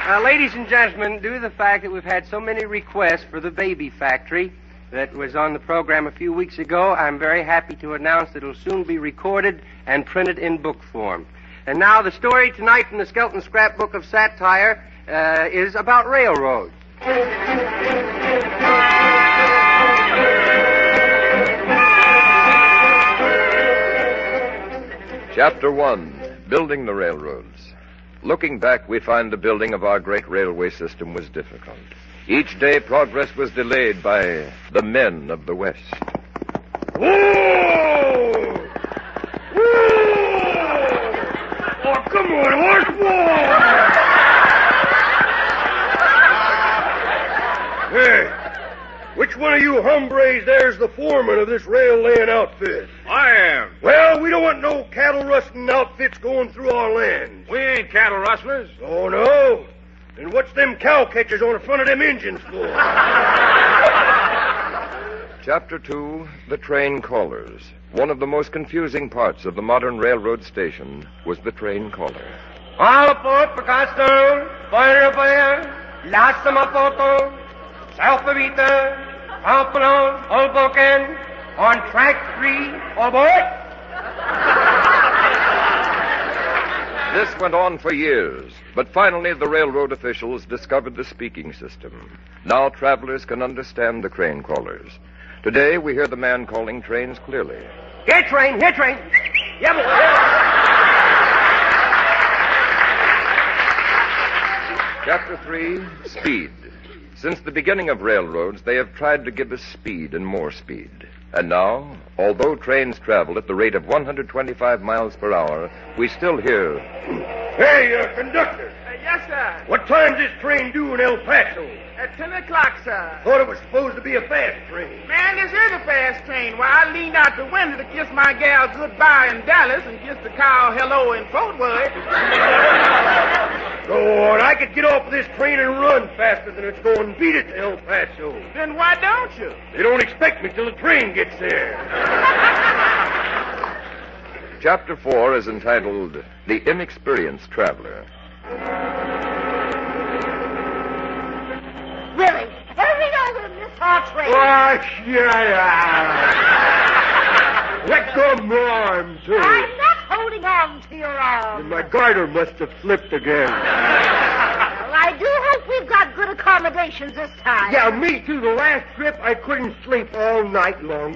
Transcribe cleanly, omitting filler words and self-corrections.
Ladies and gentlemen, due to the fact that we've had so many requests for the Baby Factory that was on the program a few weeks ago, I'm very happy to announce that it'll soon be recorded and printed in book form. And now the story tonight from the Skelton Scrapbook of Satire is about railroads. Chapter 1, Building the Railroads. Looking back, we find the building of our great railway system was difficult. Each day, progress was delayed by the men of the West. Whoa! Whoa! Oh, come on, horse! Whoa! Hey, which one of you hombres there's the foreman of this rail-laying outfit? I am. Well, we don't want no cattle-rustling outfits going through our lands. We ain't cattle rustlers. Oh, no? Then what's them cow catchers on the front of them engines for? Chapter 2, The Train Callers. One of the most confusing parts of the modern railroad station was the train caller. All aboard Picasso, Fire, Lástima Poto, South Evita, Pampelon, Hoboken, on track 3, aboard. This went on for years, but finally the railroad officials discovered the speaking system. Now travelers can understand the train callers. Today we hear the man calling trains clearly. Here, train, here, train. Yeah, boy. Chapter 3, Speed. Since the beginning of railroads, they have tried to give us speed and more speed. And now, although trains travel at the rate of 125 miles per hour, we still hear... Hey, conductor. Yes, sir. What time's this train due in El Paso? At 10 o'clock, sir. Thought it was supposed to be a fast train. Man, this is a fast train. Why, I leaned out the window to kiss my gal goodbye in Dallas and kiss the cow hello in Fort Worth. Lord, I could get off of this train and run faster than it's going. Beat it to El Paso. Then why don't you? They don't expect me till the train gets there. Chapter 4 is entitled The Inexperienced Traveler. Really? Hurry over and miss our train. Oh, shut up. Let go of my arm, too. I'm not holding on to your arm. My garter must have slipped again. Well, I do hope we've got good accommodations this time. Yeah, me too. The last trip, I couldn't sleep all night long.